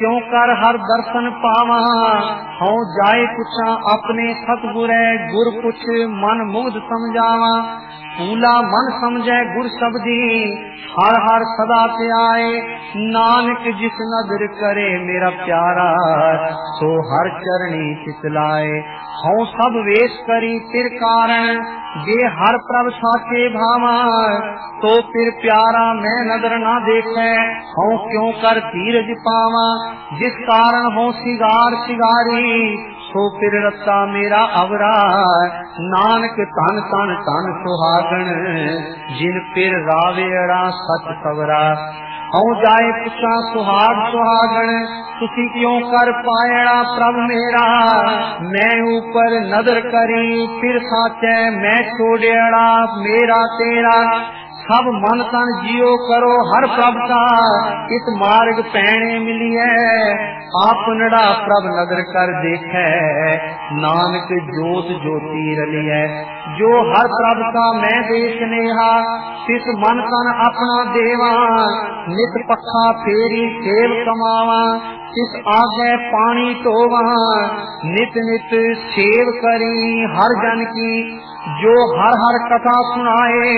क्यों कर हर दर्शन पावा। हूँ जाए पुछा अपने सतगुरै गुर पुछ मन मुग्ध समझावा। फूला मन समझे गुर शब्दी हर हर सदा ते आए। नानक जिस नदर करे मेरा प्यारा सो हर चरणी चितलाए। हूँ सब वेश करी तिर कारण जे हर प्रभ साचे भावा। तो फिर प्यारा मैं नदर ना देखे हूँ क्यों कर धीरज पावा। जिस कारण हूँ सिगार सिगारी सो फिर रत्ता मेरा अवरा। नानक तन तन तन सुहागण जिन फिर रावेड़ा सच सवरा। हूँ जाए पुछा सुहाग सुहागण तुसी क्यों कर पायड़ा प्रभ मेरा। मैं ऊपर नदर करी फिर साचे मैं छोड़ेड़ा मेरा तेरा। सब मन तन जियो करो हर प्रभ का इस मार्ग पैणे मिलिए। आपनड़ा प्रभ नदर कर देखे नानक जोत ज्योति रलिए। जो हर प्रभ का मैं देख नेहा तिस मन तन अपना देवा। नित पखा फेरी सेव कमावा तिस आगे पानी टोवा। नित नित सेव करी हर जन की जो हर हर कथा सुनाए।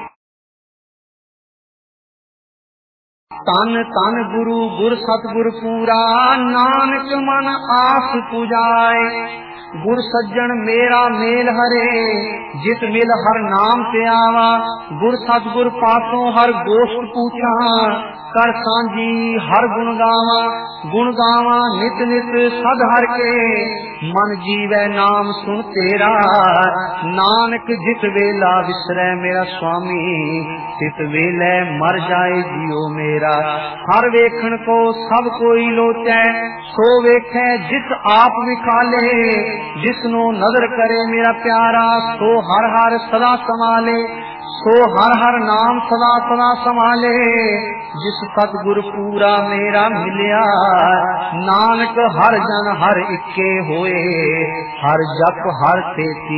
तन तन गुरु गुर सतगुर पूरा नानक मन आस पुजाए। गुर सज्जन मेरा मेल हरे जित मिल हर नाम ते आवा। गुर सतगुर पासों हर गोष्ठ पूछा कर सांझी हर गुण गावा। गुण गावा नित नित सद हर के मन जीवै नाम सुन तेरा। नानक जित वेला विसरै मेरा स्वामी तित वेले मर जाए जियो मेरा। हर वेखण को सब कोई लोचै सो वेखै जिस आप विखाले। जिसनो नजर करे मेरा प्यारा सो हर हर सदा संभाले। सो हर हर नाम सदा सदा संभाले। जिस सतगुर पूरा मेरा मिलिया नानक हर जन हर इक्के होए। हर जप हर तेती